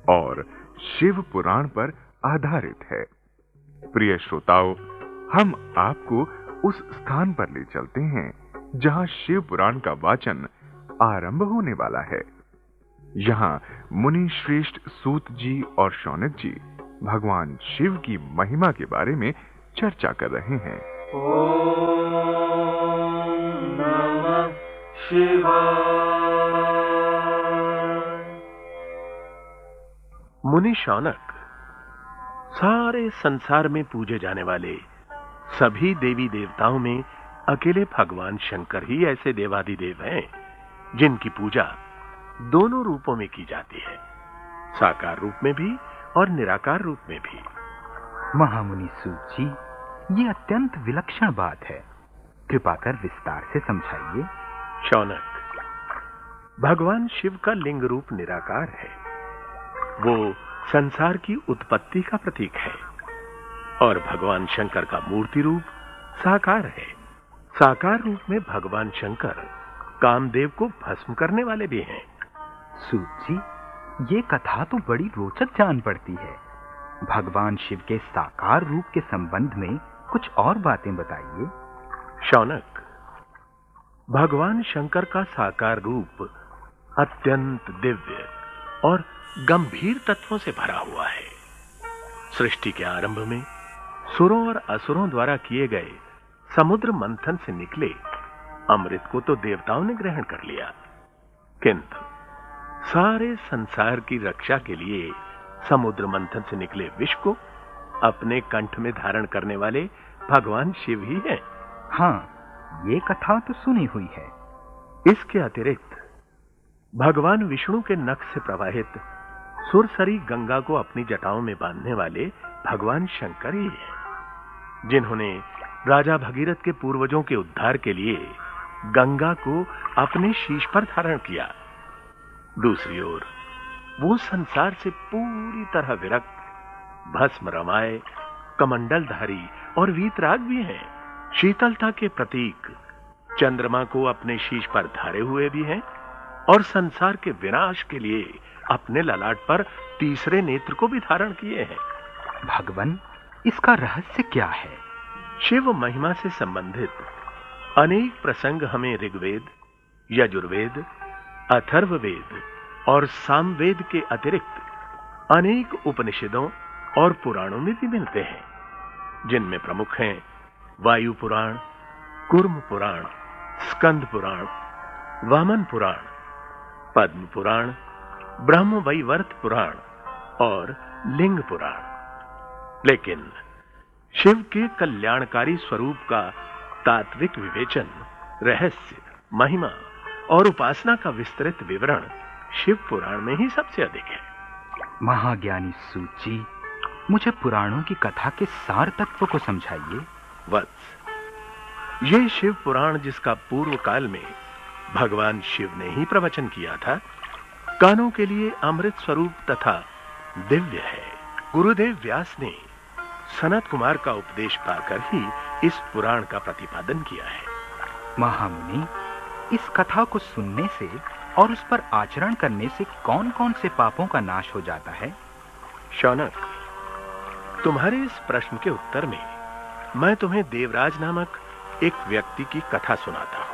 और शिव पुराण पर आधारित है। प्रिय श्रोताओं, हम आपको उस स्थान पर ले चलते हैं जहां शिव पुराण का वाचन आरंभ होने वाला है। यहाँ मुनि श्रेष्ठ सूत जी और शौनक जी भगवान शिव की महिमा के बारे में चर्चा कर रहे हैं। ओम नमः शिवाय। मुनि शौनक, सारे संसार में पूजे जाने वाले सभी देवी देवताओं में अकेले भगवान शंकर ही ऐसे देवाधिदेव हैं जिनकी पूजा दोनों रूपों में की जाती है, साकार रूप में भी और निराकार रूप में भी। महामुनि सूत जी, ये अत्यंत विलक्षण बात है, कृपा कर विस्तार से समझाइए। शौनक, भगवान शिव का लिंग रूप निराकार है। वो संसार की उत्पत्ति का प्रतीक है और भगवान शंकर का मूर्ति रूप साकार है। साकार रूप में भगवान शंकर कामदेव को भस्म करने वाले भी हैं। सूत जी, ये कथा तो बड़ी रोचक जान पड़ती है। भगवान शिव के साकार रूप के संबंध में कुछ और बातें बताइए। शौनक, भगवान शंकर का साकार रूप अत्यंत दिव्य और गंभीर तत्वों से भरा हुआ है। सृष्टि के आरंभ में सुरों और असुरों द्वारा किए गए समुद्र मंथन से निकले अमृत को तो देवताओं ने ग्रहण कर लिया, किंतु सारे संसार की रक्षा के लिए समुद्र मंथन से निकले विष को अपने कंठ में धारण करने वाले भगवान शिव ही हैं। हाँ, ये कथा तो सुनी हुई है। इसके अतिरिक्त भगवान विष्णु के नख से प्रवाहित सुरसरी गंगा को अपनी जटाओं में बांधने वाले भगवान शंकर ही हैं, जिन्होंने राजा भगीरथ के पूर्वजों के उद्धार के लिए गंगा को अपने शीश पर धारण किया। दूसरी ओर वो संसार से पूरी तरह विरक्त भस्म रमाए कमंडलधारी और वीतराग भी हैं। शीतलता के प्रतीक चंद्रमा को अपने शीश पर धारे हुए भी हैं और संसार के विनाश के लिए अपने ललाट पर तीसरे नेत्र को भी धारण किए हैं। भगवान, इसका रहस्य क्या है? शिव महिमा से संबंधित अनेक प्रसंग हमें ऋग्वेद, यजुर्वेद, अथर्ववेद और सामवेद के अतिरिक्त अनेक उपनिषदों और पुराणों में भी मिलते हैं, जिनमें प्रमुख हैं वायु पुराण, कूर्म पुराण, स्कंद पुराण, वामन पुराण, पद्म पुराण, ब्रह्म वैवर्त पुराण और लिंग पुराण। लेकिन शिव के कल्याणकारी स्वरूप का तात्विक विवेचन, रहस्य, महिमा और उपासना का विस्तृत विवरण शिव पुराण में ही सबसे अधिक है। महाज्ञानी सूत जी, मुझे पुराणों की कथा के सार तत्व को समझाइए। वत्स, ये शिव पुराण जिसका पूर्व काल में भगवान शिव ने ही प्रवचन किया था, कानों के लिए अमृत स्वरूप तथा दिव्य है। गुरुदेव व्यास ने सनत कुमार का उपदेश पाकर ही इस पुराण का प्रतिपादन किया है। महामुनि, इस कथा को सुनने से और उस पर आचरण करने से कौन-कौन से पापों का नाश हो जाता है? शौनक, तुम्हारे इस प्रश्न के उत्तर में मैं तुम्हें देवराज नामक एक व्यक्ति की कथा सुनाता हूं।